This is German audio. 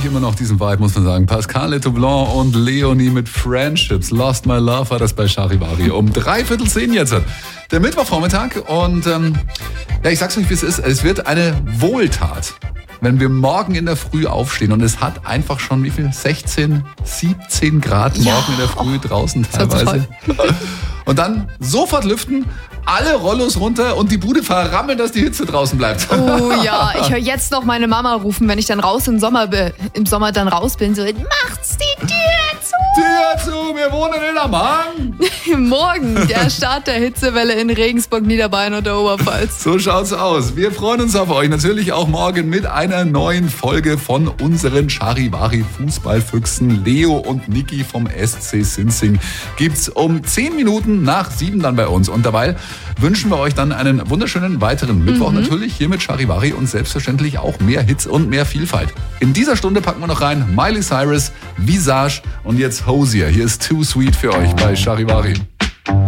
ich immer noch diesen Vibe, muss man sagen. Pascal Letoublon und Leonie mit Friendships. Lost My Love war das bei Charivari. Um 9:45 jetzt. Der Mittwochvormittag. Und ich sag's euch, wie es ist. Es wird eine Wohltat, wenn wir morgen in der Früh aufstehen. Und es hat einfach schon, wie viel? 16, 17 Grad morgen in der Früh draußen teilweise. Und dann sofort lüften, alle Rollos runter und die Bude verrammeln, dass die Hitze draußen bleibt. Oh ja, ich höre jetzt noch meine Mama rufen, wenn ich dann im Sommer dann raus bin. So, macht's die Tür zu! Tür zu, wir wohnen in am Hang. Morgen, der Start der Hitzewelle in Regensburg, Niederbayern und der Oberpfalz. So schaut's aus. Wir freuen uns auf euch. Natürlich auch morgen mit einer neuen Folge von unseren Charivari Fußballfüchsen. Leo und Niki vom SC Sinzing gibt's um 10 Minuten nach 7 dann bei uns. Und dabei wünschen wir euch dann einen wunderschönen weiteren Mittwoch natürlich hier mit Charivari und selbstverständlich auch mehr Hits und mehr Vielfalt. In dieser Stunde packen wir noch rein Miley Cyrus, Visage und jetzt Hosier. Hier ist Too Sweet für euch bei Charivari.